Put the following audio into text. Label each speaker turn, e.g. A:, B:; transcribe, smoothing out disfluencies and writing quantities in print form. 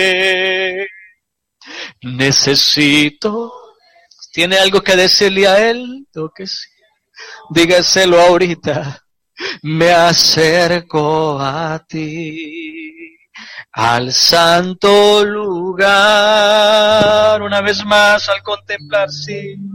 A: Necesito. ¿Tiene algo que decirle a él? ¿O que sí? Dígaselo ahorita. Me acerco a ti, al santo lugar. Una vez más al contemplar, sí.